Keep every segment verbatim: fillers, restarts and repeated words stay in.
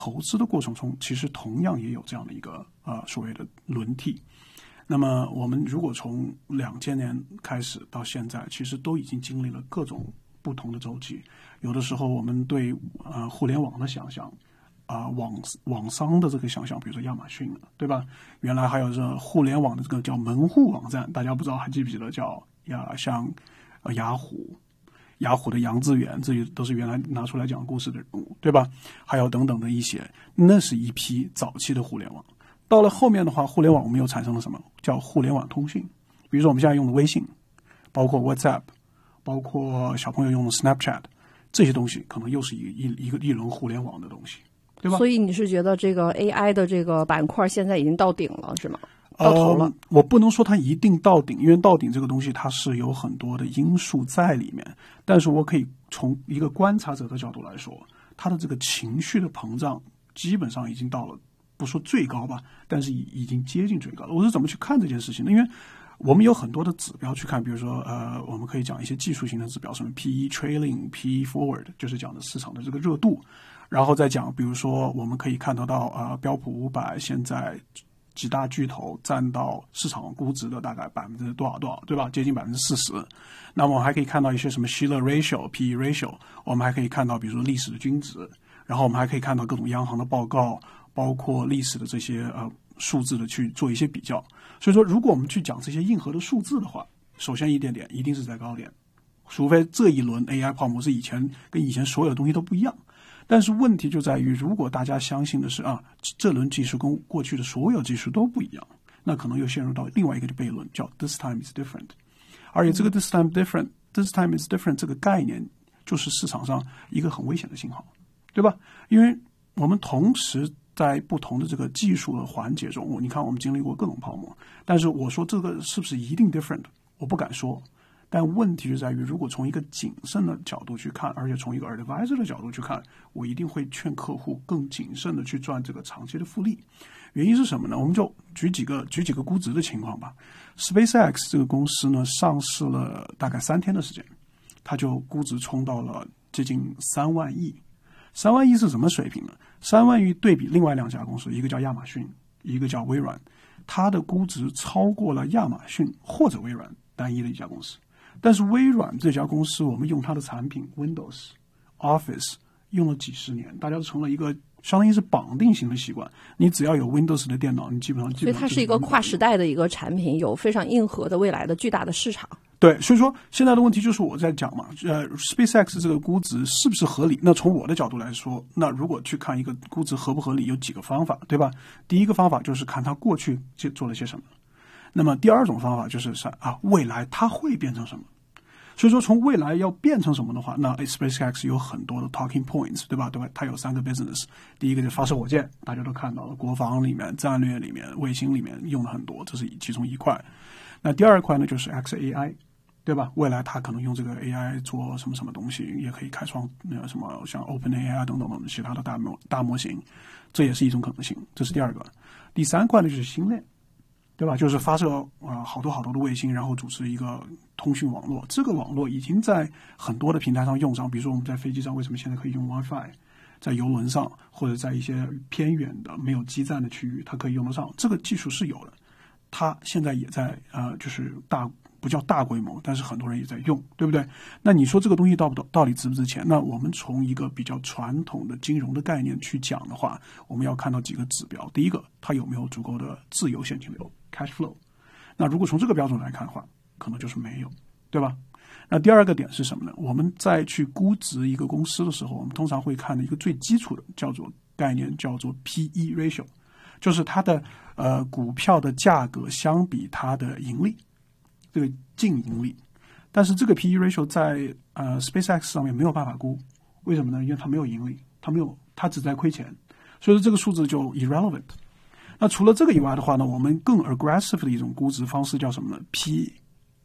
投资的过程中，其实同样也有这样的一个呃所谓的轮替。那么我们如果从两千年开始到现在，其实都已经经历了各种不同的周期。有的时候我们对呃互联网的想象啊、呃、网网商的这个想象，比如说亚马逊，对吧？原来还有这互联网的这个叫门户网站，大家不知道还记不记得叫呀像呃雅虎。雅虎的杨致远，这些都是原来拿出来讲故事的人物，对吧？还有等等的一些，那是一批早期的互联网。到了后面的话，互联网我们又产生了什么？叫互联网通讯。比如说我们现在用的微信，包括 WhatsApp， 包括小朋友用的 Snapchat， 这些东西可能又是一一一个一轮互联网的东西，对吧？ 所以你是觉得这个 A I 的这个板块现在已经到顶了，是吗？到头了、 呃、我不能说它一定到顶，因为到顶这个东西它是有很多的因素在里面，但是我可以从一个观察者的角度来说，它的这个情绪的膨胀基本上已经到了，不说最高吧，但是已经接近最高了。我是怎么去看这件事情呢？因为我们有很多的指标去看，比如说呃，我们可以讲一些技术型的指标，什么 P E trailing、P E forward， 就是讲的市场的这个热度，然后再讲，比如说我们可以看得到呃，标普五百现在几大巨头占到市场估值的大概百分之多少多少，对吧？接近百分之四十。那么我们还可以看到一些什么 Shiller ratio、P E ratio， 我们还可以看到比如说历史的均值，然后我们还可以看到各种央行的报告，包括历史的这些呃数字的去做一些比较。所以说，如果我们去讲这些硬核的数字的话，首先一点点一定是在高点，除非这一轮 A I 泡沫是以前跟以前所有的东西都不一样。但是问题就在于，如果大家相信的是啊，这轮技术跟过去的所有技术都不一样，那可能又陷入到另外一个悖论，叫 this time is different。 而且这个 this time different this time is different 这个概念就是市场上一个很危险的信号，对吧？因为我们同时在不同的这个技术的环节中，你看我们经历过各种泡沫，但是我说这个是不是一定 different， 我不敢说。但问题就在于，如果从一个谨慎的角度去看，而且从一个 advisor 的角度去看，我一定会劝客户更谨慎的去赚这个长期的复利。原因是什么呢？我们就举几个举几个估值的情况吧。SpaceX 这个公司呢，上市了大概三天的时间，它就估值冲到了接近三万亿。三万亿是什么水平呢？三万亿对比另外两家公司，一个叫亚马逊，一个叫微软，它的估值超过了亚马逊或者微软单一的一家公司。但是微软这家公司，我们用它的产品 Windows、Office 用了几十年，大家都成了一个相当于是绑定型的习惯。你只要有 Windows 的电脑，你基本上基本上所以它是一个跨时代的一个产品，有非常硬核的未来的巨大的市场。 对，所以说现在的问题就是我在讲嘛，呃 ，SpaceX 这个估值是不是合理？那从我的角度来说，那如果去看一个估值合不合理，有几个方法，对吧？第一个方法就是看它过去做了些什么。那么第二种方法就是啊，未来它会变成什么？所以说从未来要变成什么的话，那 SpaceX 有很多的 talking points， 对吧？对吧？它有三个 business， 第一个就是发射火箭，大家都看到了，国防里面、战略里面、卫星里面用了很多，这是其中一块。那第二块呢，就是 X A I， 对吧？未来它可能用这个 A I 做什么什么东西，也可以开创呃什么像 OpenAI 等等等其他的大模大模型，这也是一种可能性。这是第二个。第三块呢就是星链。对吧？就是发射呃好多好多的卫星，然后组织一个通讯网络。这个网络已经在很多的平台上用上，比如说我们在飞机上为什么现在可以用 WiFi， 在邮轮上或者在一些偏远的没有基站的区域，它可以用得上。这个技术是有的，它现在也在呃就是大不叫大规模，但是很多人也在用，对不对？那你说这个东西到不到底值不值钱？那我们从一个比较传统的金融的概念去讲的话，我们要看到几个指标。第一个，它有没有足够的自由现金流 cash flow。那如果从这个标准来看的话，可能就是没有，对吧？那第二个点是什么呢？我们在去估值一个公司的时候，我们通常会看的一个最基础的叫做概念叫做 P E ratio， 就是它的呃股票的价格相比它的盈利，这个净盈利。但是这个 P E ratio 在呃 SpaceX 上面没有办法估，为什么呢？因为它没有盈利，它没有，它只在亏钱，所以说这个数字就 irrelevant。那除了这个以外的话呢，我们更 aggressive 的一种估值方式叫什么呢？ P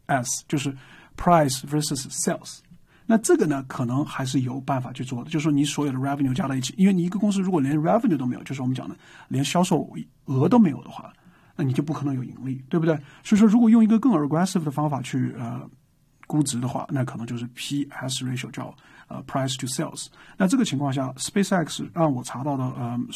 S 就是 Price versus Sales。那这个呢，可能还是有办法去做的，就是说你所有的 revenue 加在一起，因为你一个公司如果连 revenue 都没有，就是我们讲的连销售额都没有的话，那你就不可能有盈利，对不对？所以说，如果用一个更 aggressive 的方法去呃估值的话，那可能就是 P S ratio 叫呃 price to sales。那这个情况下 ，SpaceX 让我查到的呃